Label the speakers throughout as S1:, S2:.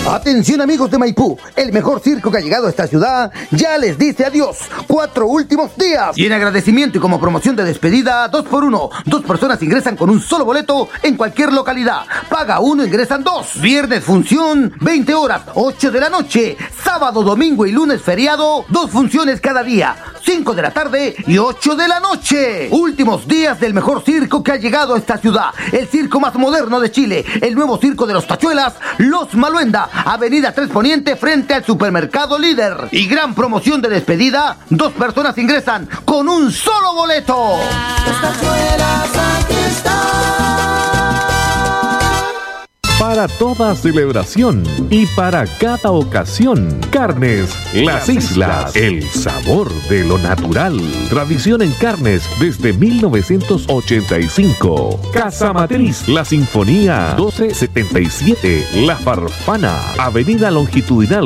S1: Atención amigos de Maipú, el mejor circo que ha llegado a esta ciudad ya les dice adiós. 4 últimos días. Y en agradecimiento y como promoción de despedida, 2x1. 2 personas ingresan con un solo boleto en cualquier localidad. Paga 1, ingresan 2. Viernes función, 20 horas, 8 de la noche. Sábado, domingo y lunes feriado, 2 funciones cada día. 5 de la tarde y 8 de la noche. Últimos días del mejor circo que ha llegado a esta ciudad. El circo más moderno de Chile. El nuevo circo de los Tachuelas, Los Maluenda. Avenida 3 Poniente frente al supermercado Líder. Y gran promoción de despedida. 2 personas ingresan con un solo boleto.
S2: Los Tachuelas aquí están.
S3: Para toda celebración y para cada ocasión, Carnes Las Islas, el sabor de lo natural. Tradición en carnes desde 1985. Casa Matriz, La Sinfonía, 1277, La Farfana, Avenida Longitudinal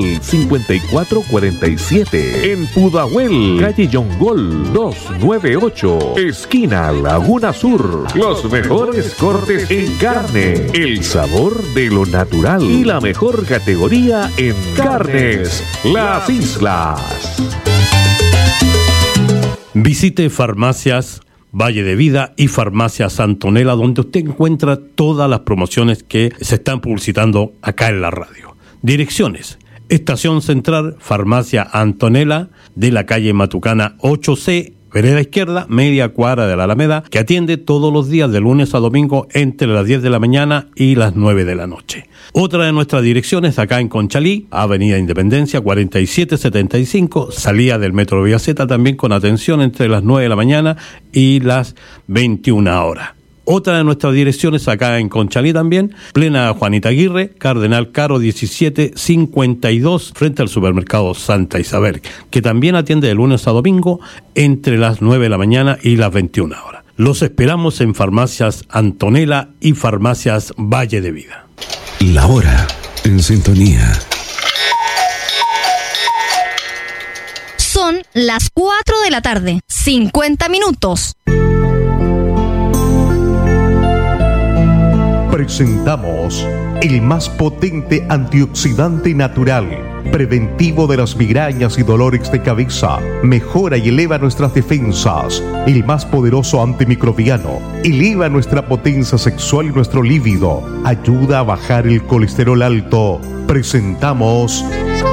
S3: 5447. En Pudahuel, calle Yongol 298, esquina Laguna Sur. Los mejores cortes en carne, el sabor de lo natural y la mejor categoría en carnes Las Islas.
S4: Visite Farmacias Valle de Vida y Farmacias Antonella, donde usted encuentra todas las promociones que se están publicitando acá en la radio. Direcciones: Estación Central, Farmacia Antonella, de la calle Matucana 8C, vereda izquierda, media cuadra de la Alameda, que atiende todos los días de lunes a domingo entre las 10 de la mañana y las 9 de la noche. Otra de nuestras direcciones acá en Conchalí, Avenida Independencia 4775, salida del Metro Vía Z, también con atención entre las 9 de la mañana y las 21 horas. Otra de nuestras direcciones acá en Conchalí también, plena Juanita Aguirre, Cardenal Caro 1752, frente al supermercado Santa Isabel, que también atiende de lunes a domingo entre las 9 de la mañana y las 21 horas. Los esperamos en Farmacias Antonella y Farmacias Valle de Vida.
S5: La hora en sintonía.
S6: Son las 4 de la tarde, 50 minutos.
S7: Presentamos el más potente antioxidante natural, preventivo de las migrañas y dolores de cabeza, mejora y eleva nuestras defensas. El más poderoso antimicrobiano, eleva nuestra potencia sexual y nuestro líbido, ayuda a bajar el colesterol alto. Presentamos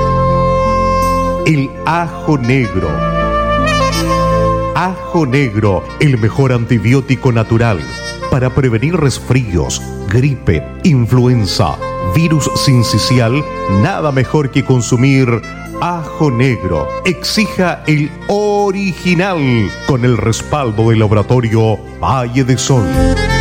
S7: el ajo negro. Ajo negro, el mejor antibiótico natural para prevenir resfríos, gripe, influenza, virus sincicial. Nada mejor que consumir ajo negro. Exija el original con el respaldo del laboratorio Valle de Sol.